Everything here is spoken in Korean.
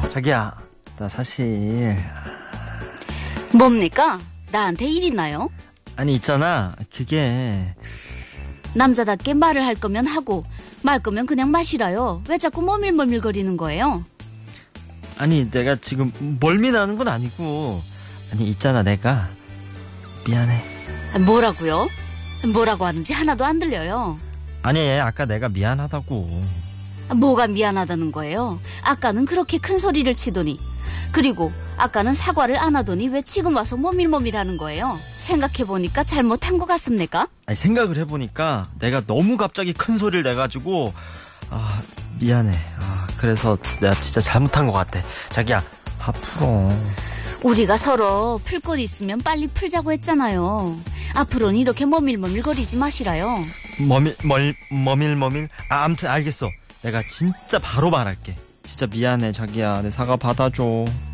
자기야, 나 사실 뭡니까? 나한테 일 있나요? 아니 있잖아. 그게 남자답게 말을 할 거면 하고 말 거면 그냥 마시라요. 왜 자꾸 머밀머밀거리는 거예요? 아니 내가 지금 멀미나는 건 아니고, 아니 있잖아, 내가 미안해. 뭐라고요? 뭐라고 하는지 하나도 안 들려요. 아니 아까 내가 미안하다고. 뭐가 미안하다는 거예요? 아까는 그렇게 큰 소리를 치더니, 그리고 아까는 사과를 안 하더니 왜 지금 와서 머밀머밀하는 거예요? 생각해보니까 잘못한 것 같습니까? 아니 생각을 해보니까 내가 너무 갑자기 큰 소리를 내가지고 미안해. 그래서 내가 진짜 잘못한 것 같아. 자기야, 앞으로 우리가 서로 풀 것 있으면 빨리 풀자고 했잖아요. 앞으로는 이렇게 머밀머밀거리지 마시라요. 머밀. 아무튼 알겠어. 내가 진짜 바로 말할게. 진짜 미안해 자기야. 내 사과 받아줘.